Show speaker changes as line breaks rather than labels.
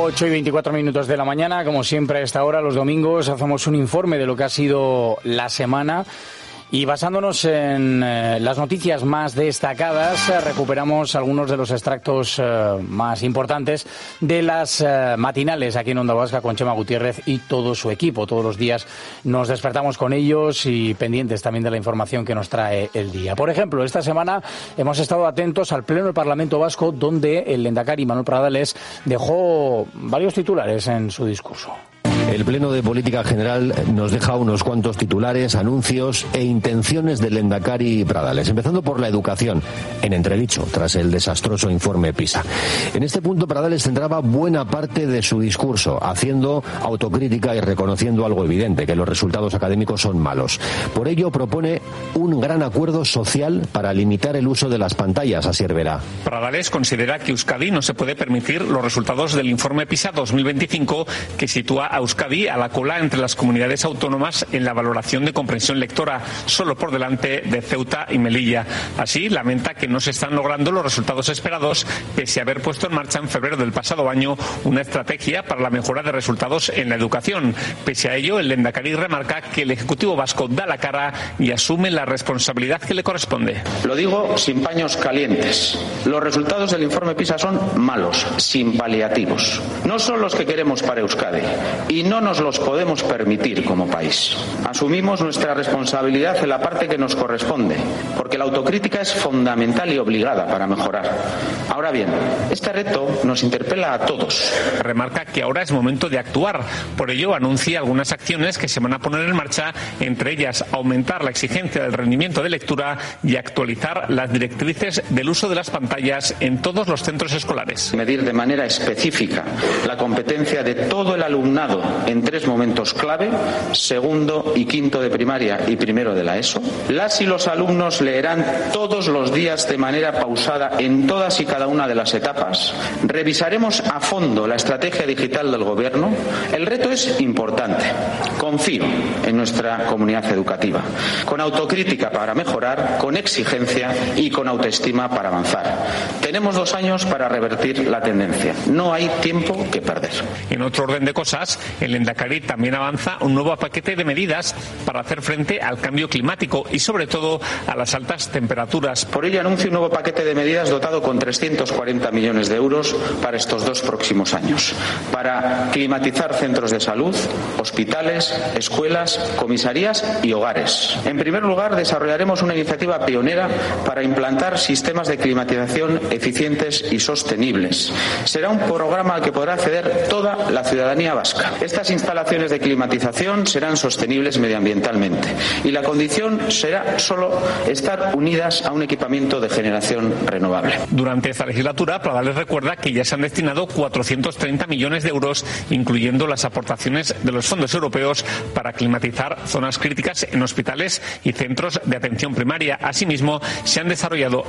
8:24 de la mañana, como siempre a esta hora, los domingos, hacemos un informe de lo que ha sido la semana y basándonos en las noticias más destacadas, recuperamos algunos de los extractos más importantes de las matinales aquí en Onda Vasca con Chema Gutiérrez y todo su equipo. Todos los días nos despertamos con ellos y pendientes también de la información que nos trae el día. Por ejemplo, esta semana hemos estado atentos al Pleno del Parlamento Vasco, donde el lehendakari Manuel Pradales dejó varios titulares en su discurso.
El Pleno de Política General nos deja unos cuantos titulares, anuncios e intenciones del lehendakari Pradales, empezando por la educación, en entredicho tras el desastroso informe PISA. En este punto Pradales centraba buena parte de su discurso, haciendo autocrítica y reconociendo algo evidente, que los resultados académicos son malos. Por ello propone un gran acuerdo social para limitar el uso de las pantallas, así verá.
Pradales considera que Euskadi no se puede permitir los resultados del informe PISA 2025, que sitúa a Euskadi a la cola entre las comunidades autónomas en la valoración de comprensión lectora, solo por delante de Ceuta y Melilla. Así, lamenta que no se están logrando los resultados esperados, pese a haber puesto en marcha en febrero del pasado año una estrategia para la mejora de resultados en la educación. Pese a ello, el lehendakari remarca que el Ejecutivo vasco da la cara y asume la responsabilidad que le corresponde.
Lo digo sin paños calientes. Los resultados del informe PISA son malos, sin paliativos. No son los que queremos para Euskadi y no nos los podemos permitir como país. Asumimos nuestra responsabilidad en la parte que nos corresponde, porque la autocrítica es fundamental y obligada para mejorar. Ahora bien, este reto nos interpela a todos.
Remarca que ahora es momento de actuar. Por ello, anuncia algunas acciones que se van a poner en marcha, entre ellas aumentar la exigencia del rendimiento de lectura y actualizar las directrices del uso de las pantallas en todos los centros escolares.
Medir de manera específica la competencia de todo el alumnado en 3 momentos clave: segundo y quinto de primaria y primero de la ESO. Las y los alumnos leerán todos los días de manera pausada en todas y cada una de las etapas. Revisaremos a fondo la estrategia digital del Gobierno. El reto es importante. Confío en nuestra comunidad educativa, con autocrítica para mejorar, con exigencia y con autoestima para avanzar. Tenemos 2 años para revertir la tendencia. No hay tiempo que perder.
En otro orden de cosas, el lehendakari también avanza un nuevo paquete de medidas para hacer frente al cambio climático y sobre todo a las altas temperaturas.
Por ello anuncio un nuevo paquete de medidas dotado con 340 millones de euros para estos 2 próximos años, para climatizar centros de salud, hospitales, escuelas, comisarías y hogares. En primer lugar, desarrollaremos una iniciativa pionera para implantar sistemas de climatización eficientes y sostenibles. Será un programa al que podrá acceder toda la ciudadanía vasca. Estas instalaciones de climatización serán sostenibles medioambientalmente y la condición será solo estar unidas a un equipamiento de generación renovable.
Durante esta legislatura, Pradales recuerda que ya se han destinado 430 millones de euros, incluyendo las aportaciones de los fondos europeos, para climatizar zonas críticas en hospitales y centros de atención primaria. Asimismo, se han desarrollado